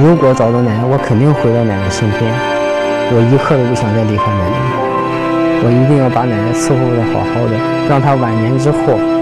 如果找到奶奶，我肯定回到奶奶身边，我一刻都不想再离开奶奶。我一定要把奶奶伺候得好好的，让她晚年之后